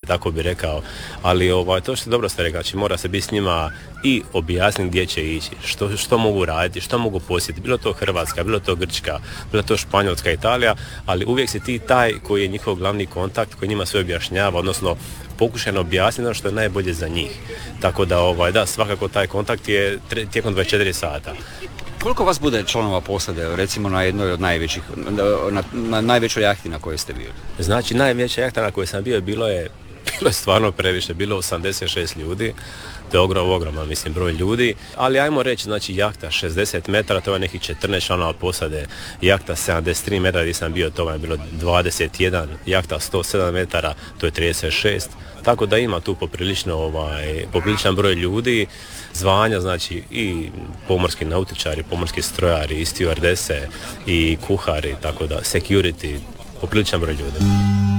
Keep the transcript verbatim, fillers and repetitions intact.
tako bi rekao. Ali ovaj, to što dobro ste rekli, znači mora se biti s njima i objasniti gdje će ići, što, što mogu raditi, što mogu posjetiti, bilo to Hrvatska, bilo to Grčka, bilo to Španjolska, Italija, ali uvijek si ti taj koji je njihov glavni kontakt, koji njima sve objašnjava, odnosno pokušajno objasniti ono što je najbolje za njih. Tako da, ovaj, da, svakako taj kontakt je tijekom dvadeset četiri sata. Koliko vas bude članova posade, recimo na jednoj od najvećih, na, na najvećoj jahti na kojoj ste bili? Znači, najveća jahta na kojoj sam bio bilo je, bilo je stvarno previše, bilo osamdeset šest ljudi. To je ogrom, ogroman, mislim, broj ljudi, ali ajmo reći, znači, jahta šezdeset metara, to je nekih četrnaest članova posade, jahta sedamdeset tri metara gdje sam bio, to je bilo dvadeset jedan, jahta sto sedam metara, to je trideset šest, tako da ima tu poprilično, ovaj, popriličan broj ljudi, zvanja, znači, i pomorski nautičari, pomorski strojari, i stewardese, i kuhari, tako da, security, popriličan broj ljudi.